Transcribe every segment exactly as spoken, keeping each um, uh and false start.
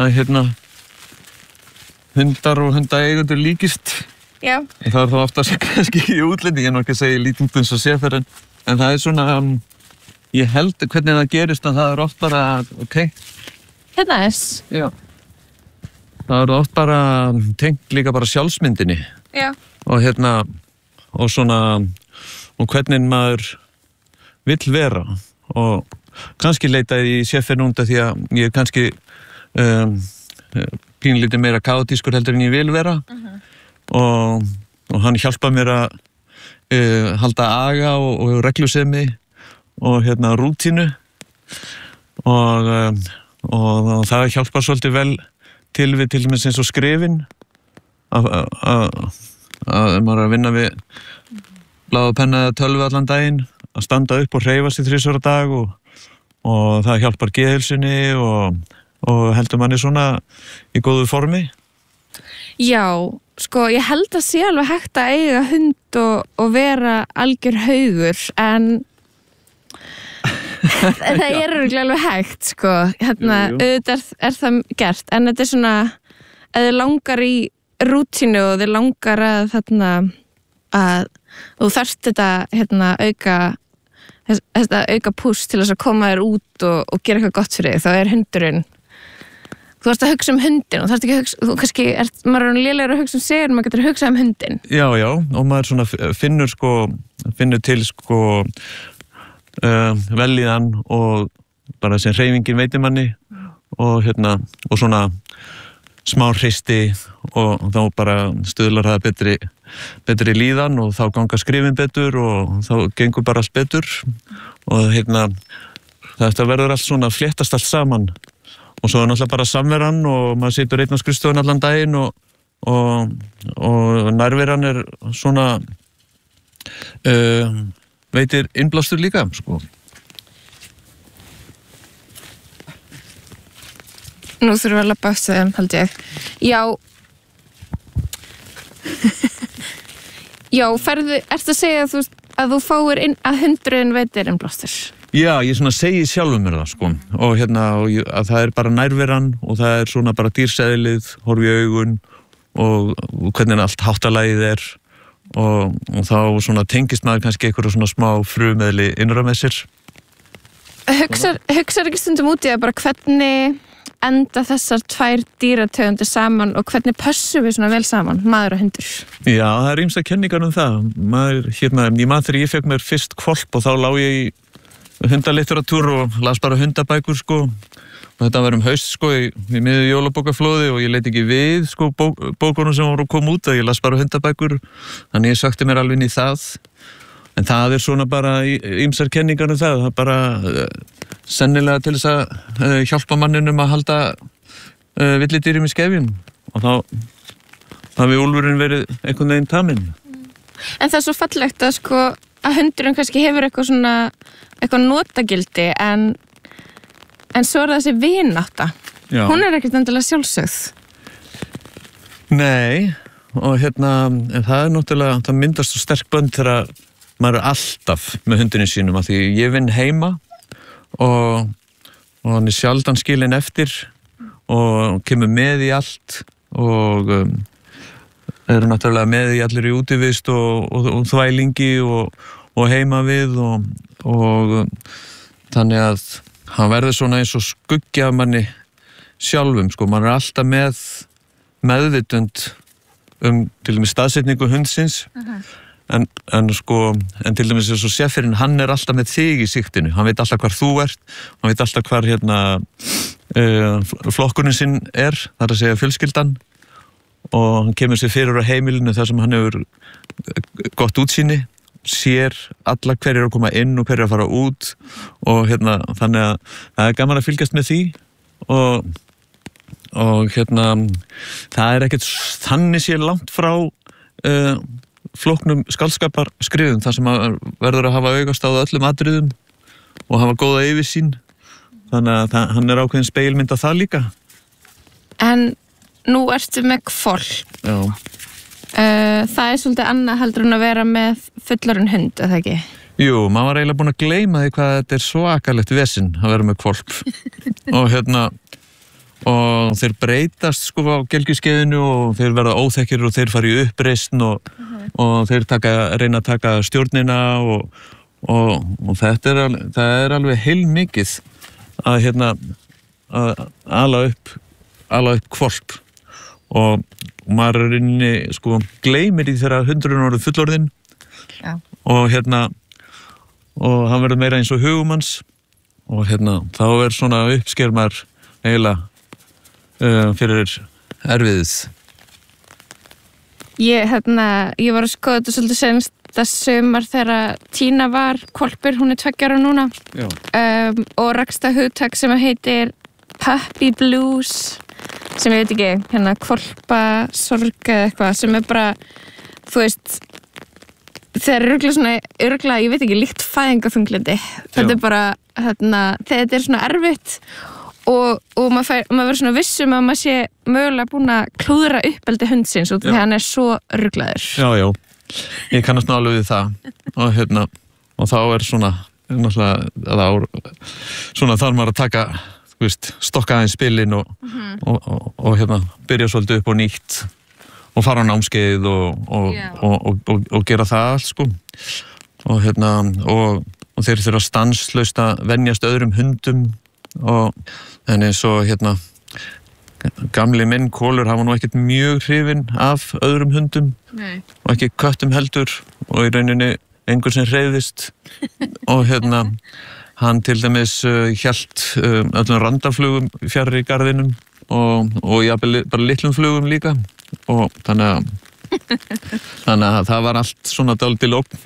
að hérna hundar og hundaeigendur líkist. Já. Það er þá oftast kannski í útlendingi, ég er ekki að segja lítið eins og séfer, en, en það er svona, um, ég held hvernig það gerist að það er oft bara, ok. Hérna þess. Já. Það er oft bara tengt líka bara sjálfsmyndinni. Já. Og hérna, og svona, og hvernig maður vill vera. Og kannski leitaði í séferinn út af því að ég er kannski um, pínlítið meira kaotískur heldur en ég vil vera. Uh-huh. og, og hann hjálpaði mér að uh, halda aga og, og reglusemi og hérna rútínu og, um, og, og það hjálpar svolítið vel til við til dæmis eins og skrifin að maður er að vinna við blað og penna eða tölvu allan daginn, að standa upp og hreyfa sig þrisvar á dag og, og það hjálpar geðheilsunni og, og heldur manni svona í góðu formi. Já, sko, ég held að sé alveg hægt að eiga hund og, og vera algjör haugur, en það er örugglega alveg hægt, sko. Hérna, jú, jú. Auðvitað er, er það gert, en þetta er svona, ef þið langar í rútínu og þið langar að þarna, að þú þarft þetta hérna, auka, þetta auka púst til þess að koma þér út og, og gera eitthvað gott fyrir þig, þá er hundurinn. Þú þarft að hugsa um hundin og þarft ekki að hugsa, þú kannski, er, maður er lélegur að hugsa um sig en maður getur að hugsa um hundin. Já, já, og maður svona finnur sko, finnur til sko uh, velíðan og bara sem hreyfingin veitir manni og hérna, og svona smá hristi og þá bara stuðlar það betri, betri líðan og þá ganga skrifin betur og þá gengur bara allt betur og hérna, þetta verður allt svona fléttast allt saman. Og svo er náttúrulega bara samveran og maður situr einn á skrifstofun allan daginn og, og, og nærveran er svona, uh, veitir innblástur líka, sko. Nú þurfum við að labba eftir þeim, held ég. Já. Já, ferðu, ertu að segja að þú, að þú fáir inn, að hundurinn veitir innblástur? Já, ég svona segi sjálfum mér það, sko, og hérna, og ég, að það er bara nærveran og það er svona bara dýrseðlið, horfi í augun og, og hvernig allt háttalagið er og, og þá svona tengist maður kannski einhverju svona smá frumeðli innra með sér. Hugsar, hugsar ekki stundum út í að bara hvernig enda þessar tvær dýrategundir saman og hvernig pössum við svona vel saman, maður og hundur? Já, það er ýmsar kenningar um það. Maður, hérna, ég man þegar ég fekk mér fyrst hvolp og þá lá ég í hundalitteratúr og las bara hundabækur, sko, og þetta var um haust, sko, í, í miðju jólabókaflóði og ég leit ekki við, sko, bók, bókunum sem voru að koma út að ég las bara hundabækur, þannig ég sökti mér alveg inn í það, en það er svona bara ýmsar kenningar um það, það er bara uh, sennilega til þess að uh, hjálpa manninum að halda uh, villidýrum í skefjum og þá hafi úlfurinn verið einhvern veginn taminn. En það er svo fallegt að, sko, að hundurinn kannski hefur eitthvað svona eitthvað notagildi en en svo er það þessi vinátta. Já. Hún er ekkert endilega sjálfsögð. Nei, og hérna en það er náttúrulega, það myndast svo sterk bönd þegar maður er alltaf með hundinum sínum af því ég vinn heima og, og hann er sjaldan skilinn eftir og kemur með í allt og um, eru náttúrulega með í allir í útivist og, og, og þvælingi og, og heima við og, og um, þannig að hann verður svona eins og skuggi af manni sjálfum, sko, maður er alltaf með meðvitund um til dæmis staðsetningu hundsins uh-huh. en, en sko, en til dæmis eins og séferinn, hann er alltaf með þig í sigtinu, hann veit alltaf hvar þú ert, hann veit alltaf hvar hérna uh, flokkurinn sinn er, það er að segja fjölskyldan og hann kemur sér fyrir á heimilinu þar sem hann hefur gott útsýni, sér alla hverjir að koma inn og hverjir að fara út og hérna, þannig að það er gaman að fylgjast með því og og hérna, það er ekkert þannig sér langt frá uh, flóknum skáldskapar skrifum, þar sem að verður að hafa augast á öllum atriðum og hafa góða yfirsýn, þannig að það, hann er ákveðin spegilmynd af það líka. En nú ertu með hvolp. Já. Uh, það er svolítið annað heldur en að vera með fullorðinn hund, eða ekki? Jú, maður var eiginlega búin að gleyma því hvað þetta er svakalegt vesinn að vera með hvolp og hérna og þeir breytast sko á gelgjuskeiðinu og þeir verða óþekkir og þeir fara í uppreisn og, uh-huh. og þeir taka, reyna að taka stjórnina og, og, og þetta er, alveg, það er alveg heilmikið að hérna að ala upp, ala upp hvolp og maður er inni sko gleymir í þeirra hundurinn orðið fullorðinn Já. og hérna og hann verður meira eins og hugumanns og hérna þá er svona uppskermar eiginlega Uh, fyrir erfiðið. Ég, hérna, ég var að skoða þetta svolítið senst að sumar þegar Tína var hvolpur, hún er tveggja ára núna um, og rakst að hugtak sem heitir Puppy Blues sem ég veit ekki, hérna hvolpa sorg eða eitthvað sem er bara þú veist þeir eru örgulega svona, örgulega, ég veit ekki líkt fæðingaþunglyndi, þetta er bara hérna, þetta er svona erfitt og, og maður, fær, maður verður svona vissum að maður sé mögulega búin að klúðra uppeldi hundsins út því hann er svo ruglaður. Já, já, ég kannast ná alveg við það og hérna, og þá er svona náttúrulega, þá, svona þarf maður að taka, þú veist, stokka aðeins spilin og, mm-hmm. og, og, og hérna, byrja svolítið upp og nýtt og fara á námskeið og, og, yeah. og, og, og gera það allt, sko. Og hérna, og, og þeir þurfa stanslaust að venjast öðrum hundum og en eins og hérna gamli minn Kolur, hann var nú ekkert mjög hrifinn af öðrum hundum Nei. og ekki köttum heldur og í rauninni einhver sem hreyfðist og hérna hann til dæmis uh, hélt uh, öllum randaflugum fjarri í garðinum og, og jafnvel bara litlum flugum líka og þannig að þannig að það var allt svona dálítil ógn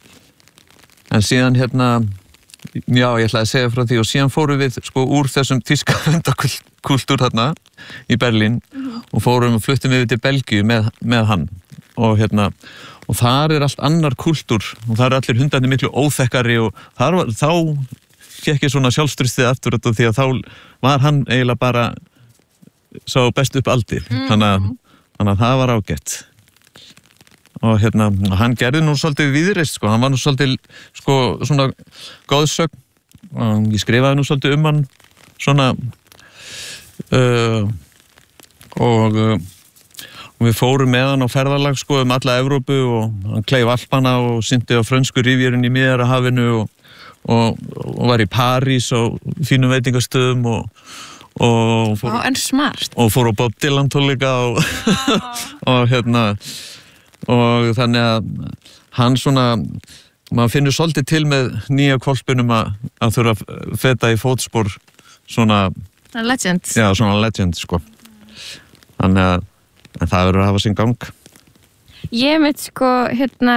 en síðan hérna já, ég ætlaði að segja frá því og síðan fórum við sko úr þessum þýska hundakultúr þarna í Berlín mm-hmm. og fórum og fluttum við til Belgíu með, með hann og hérna og þar er allt annar kultúr og þar er allir hundarnir miklu óþekkari og þar var, þá gekk ég svona sjálfstrustið aftur þetta því að þá var hann eiginlega bara sá best upp aldir mm-hmm. þannig, að, þannig að það var ágætt og hérna, hann gerði nú svolítið viðreist, sko, hann var nú svolítið, sko, svona góðsögn og ég skrifaði nú svolítið um hann svona uh, og, uh, og við fórum með hann á ferðalag, sko, um alla Evrópu og hann kleif Alpana og synti á frönsku rivjörinn í Miðjarðarhafinu og, og, og var í París á fínum veitingastöðum og og fór, Ó, en smart og fór á Bob Dylan tónleika og, og hérna og þannig að hann svona, maður finnur svolítið til með nýja hvolpinum að, að þurfa að feta í fótspor svona legend, já, svona legend sko þannig að það verður að hafa sinn gang. Ég veit sko hérna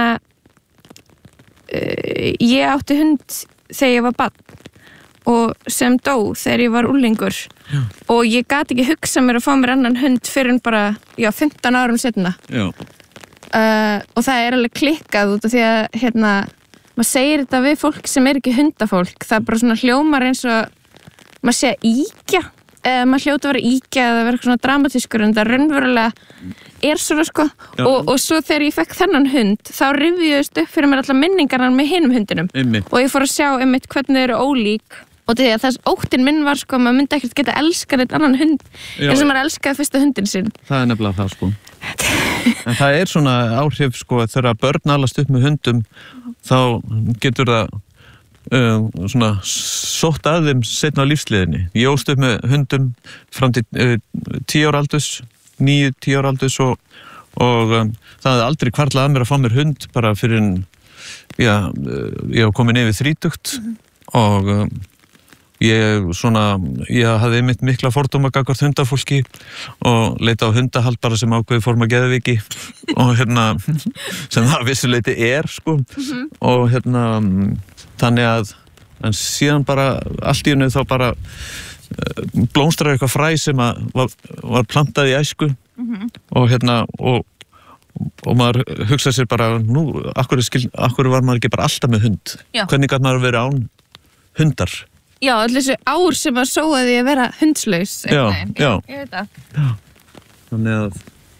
uh, ég átti hund þegar ég var barn og sem dó þegar ég var unglingur já. Og ég gat ekki hugsað mér að fá mér annan hund fyrir en bara já, fimmtán árum seinna. Já. Uh, og það er alveg klikkað út af því að hérna, maður segir þetta við fólk sem er ekki hundafólk, það er bara svona hljómar eins og maður sé að íkja eða maður hljóta að vera íkja eða vera svona dramatískur en það raunverulega er svona sko og, og svo þegar ég fekk þennan hund þá rifjuðust upp fyrir mér allar minningarna með hinum hundinum Einmitt. Og ég fór að sjá einmitt hvernig þau eru ólík og því að þess óttinn minn var sko maður myndi ekkert geta elskað eitt annan hund Já. eins og maður elskaði fyrsta hundin sinn. Það er nefnilega það sko en það er svona áhrif sko þegar börn alast upp með hundum þá getur það uh, svona sótt að þeim seinna á lífsleiðinni. Ég ólst upp með hundum fram til uh, tíu ára aldurs níu, tíu ára aldurs og, og um, það hefði aldrei hvarflað að mér að fá mér hund bara fyrir en já, uh, ég var komin yfir þrítugt mm-hmm. og um, Ég, svona, ég hafði einmitt mikla fordóma gagnvart hundafólki og leita á hundahald bara sem ákveði forma geðveiki og hérna, sem það vissuleiti er, sko, mm-hmm. og hérna, þannig að, en síðan bara, allt í hennu þá bara uh, blómstraði eitthvað fræ sem að var, var plantað í æsku mm-hmm. og hérna, og, og maður hugsaði sér bara, nú, akkur, skil, akkur var maður ekki bara alltaf með hund? Já. Hvernig gat maður verið án hundar? Já, allir þessu ár sem að sóaði að vera hundslaus. Já, já. Ég veit það. Já. Þannig að...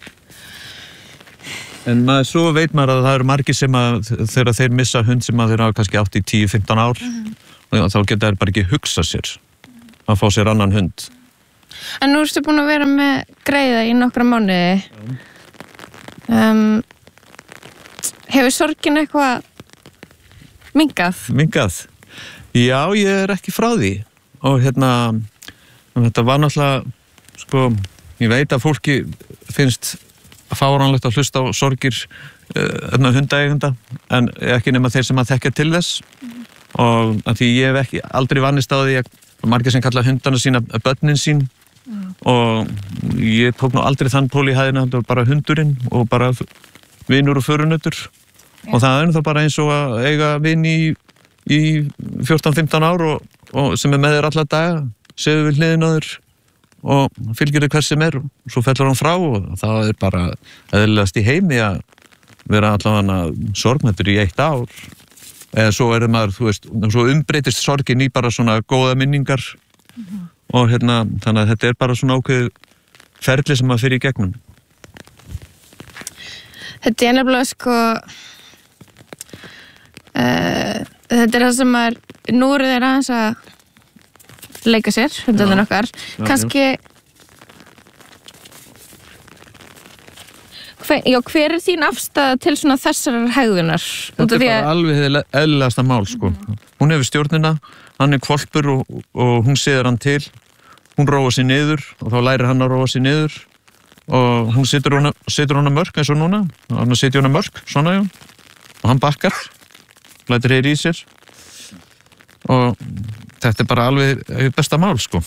En maður, svo veit maður að það eru margir sem að þegar þeir missa hund sem að þeir hafa kannski átt í tíu til fimmtán ár, mm-hmm. og þá geta þeir bara ekki hugsað sér að fá sér annan hund. En nú ertu búin að vera með greiða í nokkra mánuði. Um, hefur sorgin eitthvað minnkað? Minnkað? Já, ég er ekki frá því. Og hérna, þetta var náttúrulega, sko, ég veit að fólki finnst fáránlegt að hlusta á sorgir uh, hundaeigenda, en ekki nema þeir sem að þekkja til þess. Mm. Og að því ég hef ekki aldrei vannist á því að margir sem kalla hundana sína börnin sín. Mm. Og ég tók nú aldrei þann pól í hæðina, þetta var bara hundurinn og bara vinur og förunautur. Yeah. Og það er þá bara eins og að eiga vin í, í fjórtán fimmtán ár og, og sem er með þér alla daga, séu við hliðin á þér og fylgir þér hver sem er og svo fellur hann frá og það er bara eðlilegast í heimi að vera allavega sorgmættur í eitt ár. Eða svo er maður, þú veist, svo umbreytist sorgin í bara svona góða minningar. Mm-hmm. Og hérna, þannig að þetta er bara svona ákveð ferli sem maður fyrir í gegnum. Þetta er nefnilega sko uh, þetta er það sem maður nú eru þeir aðeins að leika sér, hundarnir okkar. Já, kannski já. Hver, já, hver er þín afstæða til svona þessarar hegðunar? Þetta er bara að... alveg eðlilegasta mál, sko. Mm. Hún hefur stjórnina, hann er hvolpur og, og hún séður hann til. Hún róa sér niður og þá lærir hann að róa sér niður. Og hún setur hún að mörk eins og núna. Og hann setur hún að mörk, svona já. Og hann bakkar, lætur heyri í sér. Og þetta er bara alveg besta mál, sko.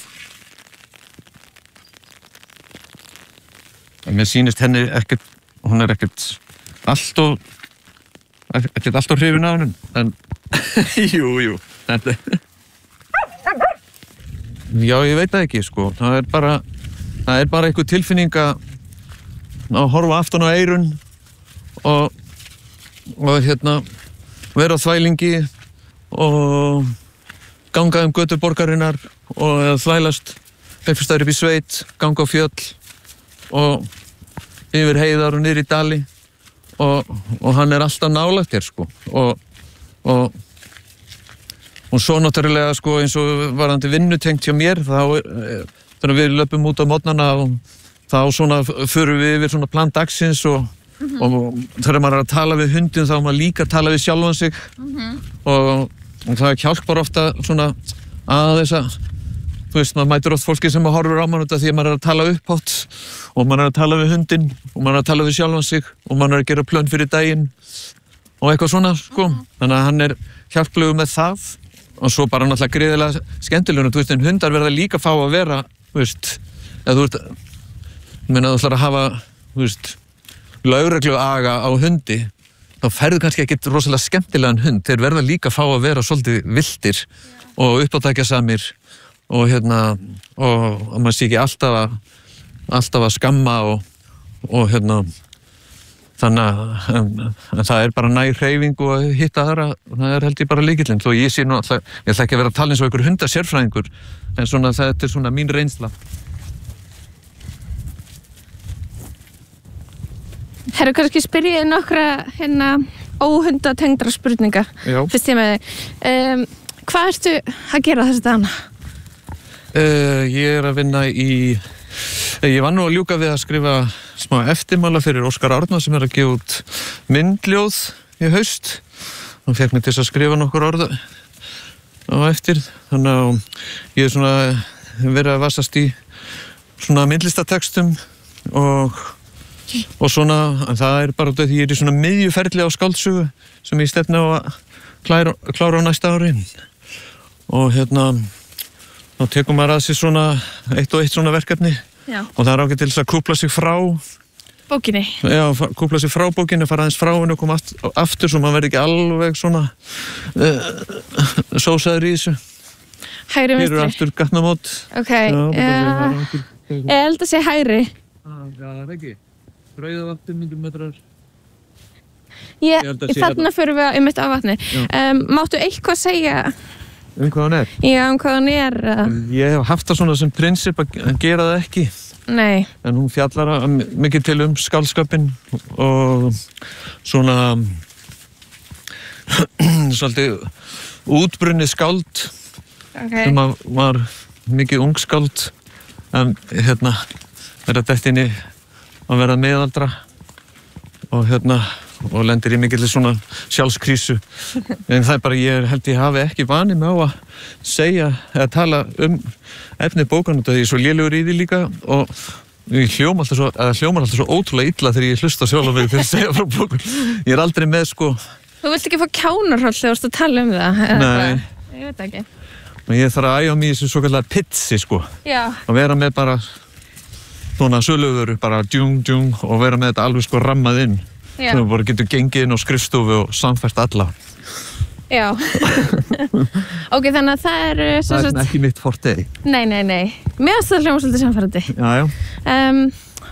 Mér sýnist henni ekkert, hún er ekkert allt og ekkert allt og hrifin af henni, en jú, jú, þetta já, ég veit það ekki, sko, það er bara það er bara einhver tilfinning að að horfa aftan á eyrun og og hérna vera á þvælingi og ganga um götur borgarinnar og eða þvælast einhvers staðar upp í sveit, ganga á fjöll og yfir heiðar og niður í dali og, og hann er alltaf nálægt hér, sko, og, og, og svo náttúrulega, sko, eins og varandi vinnutengt hjá mér, þá þegar við löpum út á morgnana og þá svona förum við yfir svona plan dagsins og, mm-hmm. og þegar maður er að tala við hundin þá er maður líka að tala við sjálfan sig. Mm-hmm. og, og það hjálpar ofta svona að þess að þú veist, maður mætur oft fólki sem horfir á mann út af því að maður er að tala upphátt og maður er að tala við hundinn og maður er að tala við sjálfan sig og maður er að gera plön fyrir daginn og eitthvað svona, sko. Þannig að hann er hjálplegur með það og svo bara náttúrulega gríðilega skemmtilegur, þú veist, en hundar verða líka fá að vera, þú veist, eða þú veist, ég meina þú ætlar að hafa, þú veist, lögreglu aga á hundi, þá ferðu kannski ekkert rosalega skemmtilegan hund, þeir verða líka fá að vera svolítið viltir og uppátækjasamir og hérna, og, og maður sé ekki alltaf að, alltaf að skamma og, og hérna, þannig að en, en það er bara næg hreyfing og að hitta aðra, það er held ég bara lykillinn, þó ég sé nú alltaf, ég ætla ekki að vera að tala eins og einhver hundasérfræðingur, en svona þetta er svona mín reynsla. Herru, kannski spyrja ég nokkra hérna óhundatengdra spurninga. Já. Fyrst ég með þig. Um, hvað ertu að gera þessi dagana? Uh, ég er að vinna í, ég var nú að ljúka við að skrifa smá eftirmála fyrir Óskar Árna sem er að gefa út myndljóð í haust. Hann fékk mig til að skrifa nokkur orð á eftir, þannig að ég er svona verið að vassast í svona myndlistatextum og, og svona, en það er bara því ég er í svona miðjuferli á skáldsögu sem ég stefni á að klára, klára á næsta ári og hérna þá tekur maður að sér svona eitt og eitt svona verkefni. Já. Og það er ágætt til þess að kúpla sig frá bókinni. Já, kúpla sig frá bókinni, fara aðeins frá henni og koma aftur svo maður verður ekki alveg svona uh, sósaður í þessu. Hægri vinstri. Hér eru aftur gatnamót. Ok, já. Ég held að sé hægri. Ah, já, það er ekki. Rauða vatn, fimm metrar. Ég, þarna förum við um eitt á vatni. Um, máttu eitthvað segja um hvað hann er? Já, um hvað hann er. Ég hef haft það svona sem prinsip að gera það ekki. Nei. En hún fjallar mikið til um skáldskapinn og svona svolítið útbrunnið skáld. Okay. Sem var mikið ungskáld en hérna vera dettinni að vera meðaldra og hérna og lendir í mikilli svona sjálfskrísu en það er bara, ég held ég hafi ekki vani með á að segja eða tala um efni bókan þetta er svo lélegur í því líka og ég hljóma alltaf svo, eða hljómar alltaf svo ótrúlega illa þegar ég hlusta sjálf á mig til að segja frá bókun ég er aldrei með sko Þú vilt ekki fá kjánarhroll þegar þú ert að tala um það? Nei. Ég veit ekki. Og ég þarf að æfa mig í þessu svo kallar pitsi sko. Já. Að vera með bara svona söluvöru, bara djung djung og vera með þetta alveg sko rammað inn. Já. Svo bara getur gengið inn á skrifstofu og samfært alla. Já. Ok, þannig að það er... Það er ekki mitt forte. Nei, nei, nei. Mér finnst það hljóma svolítið samfærandi. Já, já. Um,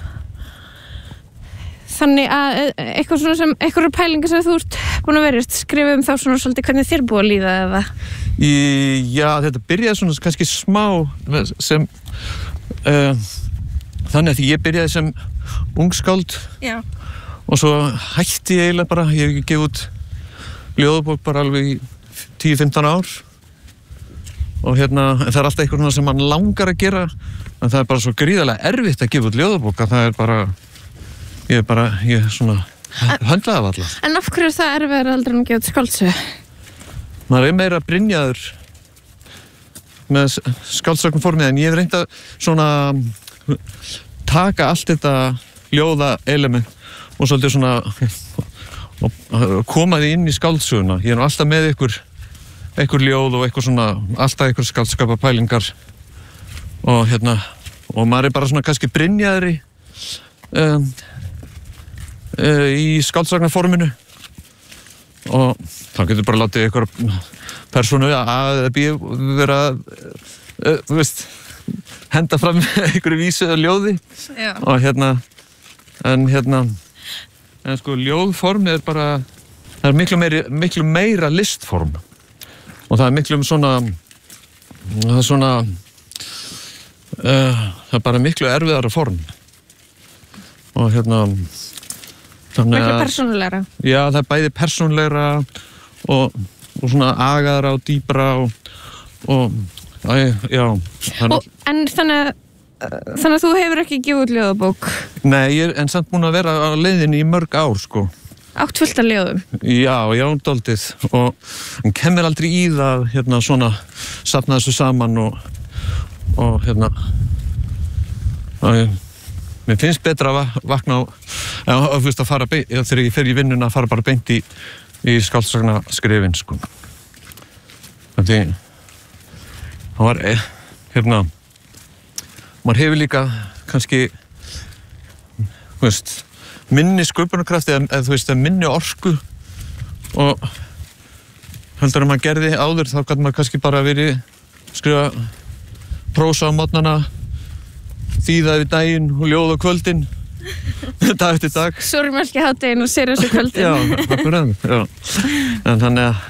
Þannig að eitthvað svona sem, eitthvað pælingar sem þú ert búin að vera, skrifa um þá svona svolítið hvernig þér búið að líða eða? Í, já, þetta byrjaði svona kannski smá sem, uh, þannig að því ég byrjaði sem ungskáld Já. Og svo hætti ég eiginlega bara, ég hef ekki gefið út ljóðabók bara alveg í tíu til fimmtán ár og hérna, en það er alltaf eitthvað sem mann langar að gera, en það er bara svo gríðarlega erfitt að gefa út ljóðabók að það er bara Ég er bara, ég er svona höndlaði af alla. En af hverju er það erfiðara heldur en að gefa út skáldsögu? Maður er meira brynjaður með skáldsögum formið en ég hef reynt að svona taka allt þetta ljóða element og svolítið svona og koma því inn í skáldsöguna. Ég er nú alltaf með ykkur ykkur ljóð og ykkur svona alltaf ykkur skáldskapa pælingar og hérna og maður er bara svona kannski brynjaðri um, Uh, í skáldsagnaforminu og þá getur bara látið ykkur persónu A eða B vera uh, þú veist henda fram ykkur vísu eða ljóði Já. og hérna en hérna en sko ljóðform er bara það er miklu meira, miklu meira listform og það er miklu svona það er svona uh, það er bara miklu erfiðara form og hérna Miklu persónulegra. Já, það er bæði persónulegra og, og svona agaðra og dýpra og, og æ, já. Og, en þannig, þannig að þú hefur ekki gefið út ljóðabók? Nei, ég er en samt búin að vera á leiðinni í mörg ár, sko. Átt fullt af ljóðum? Já, já, dálítið. Og en kemur aldrei í það, hérna, svona, safna þessu saman og, og hérna, æ, Mér finnst betra að vakna á, eða þú veist að fara beint, þegar ég fer í vinnuna að fara bara beint í, í skáldsagna skrifin, sko. Þannig, það var, hérna, maður hefur líka kannski, þú veist, minni sköpunarkrafti eða, eða þú veist, minni orku og heldur að maður gerði áður, þá gæti maður kannski bara verið skrifa prósa á mótnana, þýða yfir daginn og ljóð á kvöldin dag eftir dag Súrmjólk í hádeginu og Sirius á kvöldin Já, akkurat já. En þannig að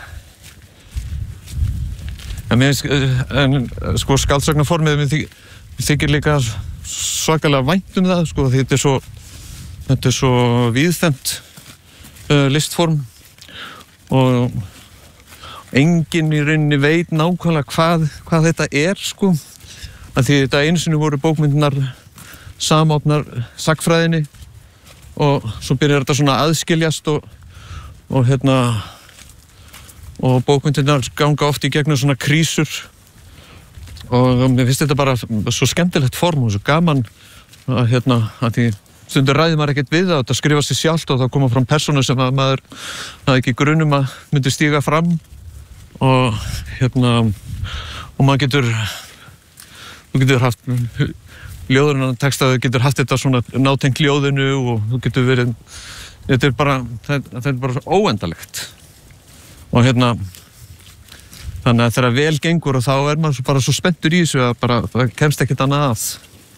en mér en sko skáldsagnaformið mér þykir, þykir líka svakalega vænt um það sko því þetta er svo þetta er svo víðfemt uh, listform og enginn í rauninni veit nákvæmlega hvað, hvað þetta er sko að því þetta einu sinni voru bókmyndunar samofnar sagnfræðinni og svo byrjar þetta svona aðskiljast og, og hérna og bókmyndunar ganga oft í gegnum svona krísur og mér finnst þetta bara svo skemmtilegt form og svo gaman að hérna að því stundur ræði maður ekkert við það þetta skrifa sér sjálft og þá koma fram persónu sem að maður hafði ekki grunum að myndi stíga fram og hérna og maður getur þú getur haft ljóðurinn texta, þú getur haft þetta svona nátengt ljóðinu og þú getur verið þetta er bara, þetta er bara óendalegt og hérna þannig að þegar vel gengur og þá er maður bara svo spenntur í þessu að bara, það kemst ekkert annað að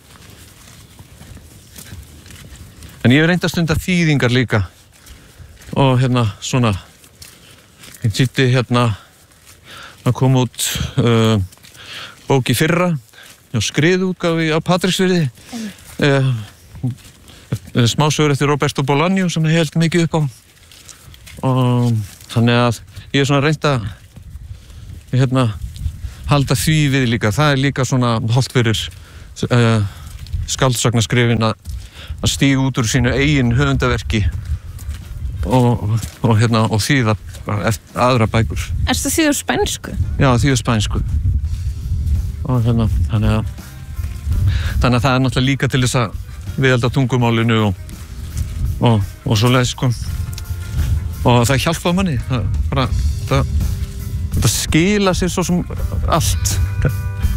en ég hef reynt að stunda þýðingar líka og hérna svona ég sýtti hérna að koma út uh, bók í fyrra Já, skriðútgáfi á Patreksfirði eh, smásögur eftir Roberto Bolaño sem ég held mikið upp á og þannig að ég er svona reynt að hérna halda því við líka það er líka svona holdt fyrir uh, skáldsagnarskrifin að, að stíga út úr sínu eigin höfundaverki og, og, hérna, og þýða eftir aðra bækur. Erstu þýður spænsku? Já, þýður spænsku. Og hérna, þannig að þannig að það er náttúrulega líka til þess að viðhalda tungumálinu og, og, og svoleiðis, sko. Og það hjálpa manni. Það, bara, það, það skila sér svo sem allt.